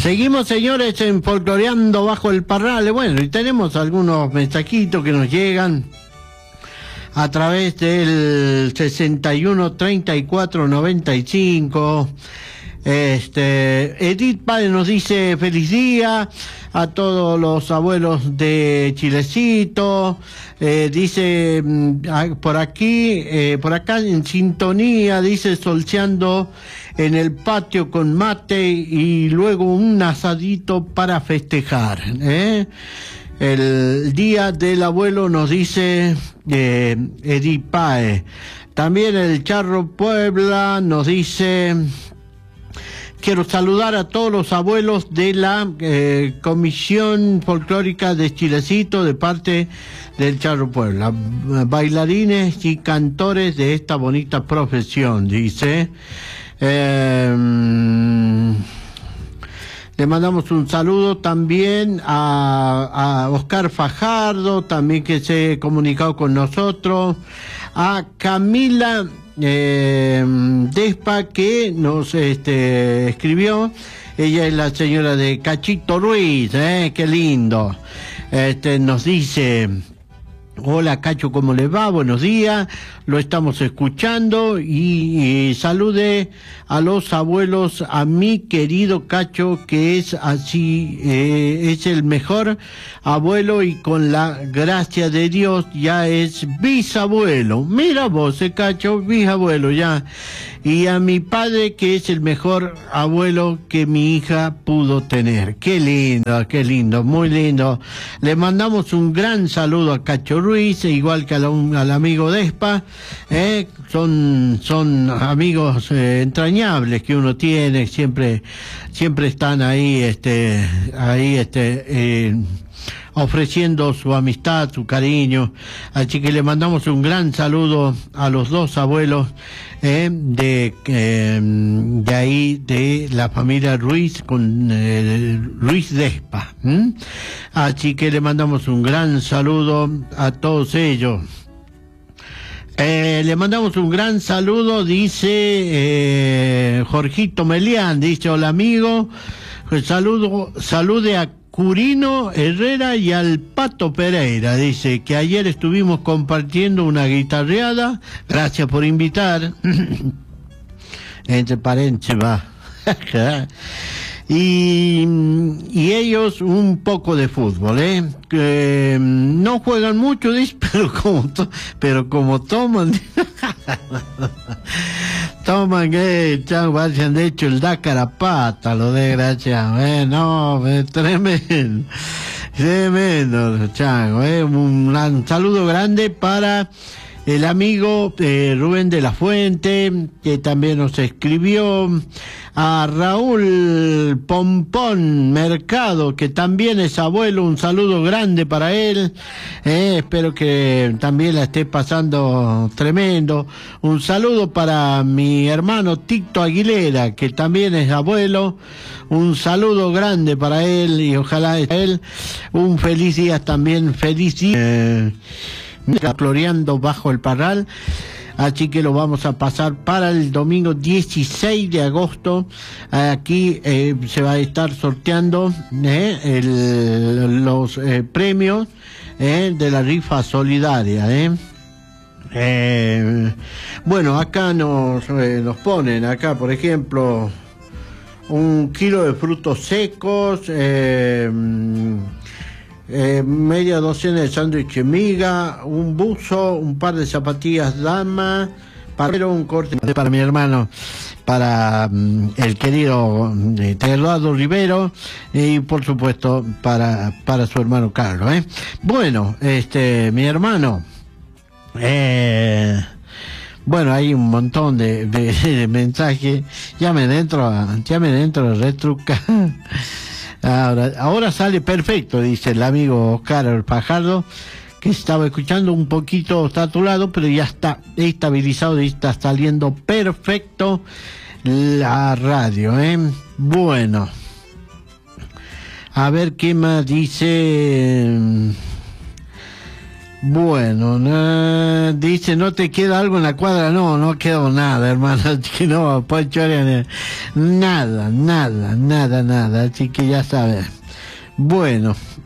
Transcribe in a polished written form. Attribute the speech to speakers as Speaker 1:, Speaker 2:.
Speaker 1: Seguimos, señores, en Folcloreando Bajo el Parral. Bueno, y tenemos algunos mensajitos que nos llegan a través del 61 34 95. Edith Páez nos dice feliz día a todos los abuelos de Chilecito. Dice por acá en sintonía, dice, solceando en el patio con mate y luego un asadito para festejar, el día del abuelo, nos dice Edith Páez. También el Charro Puebla nos dice: quiero saludar a todos los abuelos de la Comisión Folclórica de Chilecito de parte del Charro Puebla, bailarines y cantores de esta bonita profesión, dice. Le mandamos un saludo también a Oscar Fajardo, también que se ha comunicado con nosotros, a Camila Despa, que nos escribió. Ella es la señora de Cachito Ruiz, qué lindo. Nos dice: hola Cacho, ¿cómo le va? Buenos días, lo estamos escuchando y salude a los abuelos, a mi querido Cacho, que es así, es el mejor abuelo y con la gracia de Dios ya es bisabuelo. Mira vos, Cacho, bisabuelo ya. Y a mi padre, que es el mejor abuelo que mi hija pudo tener. Qué lindo, muy lindo. Le mandamos un gran saludo a Cacho Ruiz, igual que al amigo Despa. Son amigos entrañables que uno tiene, siempre están ahí, ofreciendo su amistad, su cariño. Así que le mandamos un gran saludo a los dos abuelos de ahí, de la familia Ruiz, con Ruiz Despa. Así que le mandamos un gran saludo a todos ellos. Le mandamos un gran saludo, dice Jorgito Melián, dice: hola amigo, salude a Curino Herrera y al Pato Pereira, dice que ayer estuvimos compartiendo una guitarreada, gracias por invitar. Entre paréntesis va. Y ellos un poco de fútbol, no juegan mucho, dice, pero como toman vayan, de hecho el Dakar a pata, lo desgraciado, tremendo, chango, un saludo grande para el amigo Rubén de la Fuente, que también nos escribió, a Raúl Pompón Mercado, que también es abuelo, un saludo grande para él, espero que también la esté pasando tremendo. Un saludo para mi hermano Tito Aguilera, que también es abuelo, un saludo grande para él y ojalá él un feliz día también, Floreando Bajo el Parral. Así que lo vamos a pasar para el domingo 16 de agosto. Aquí se va a estar sorteando los premios de la rifa solidaria. Bueno, acá nos ponen, acá por ejemplo, 1 kilo de frutos secos, media docena de sándwiches miga, un buzo, un par de zapatillas dama, para un corte para mi hermano, para el querido Eduardo Rivero, y por supuesto para su hermano Carlos. Bueno, mi hermano, bueno, hay un montón de mensajes. Llamen dentro a Retruca. Ahora sale perfecto, dice el amigo Oscar Fajardo, que estaba escuchando un poquito saturado, pero ya está estabilizado y está saliendo perfecto la radio. Bueno, a ver qué más dice. Bueno, dice, ¿no te queda algo en la cuadra? No, no quedó nada, hermano, así que no, Poncho Arias, nada, así que ya sabes. Bueno.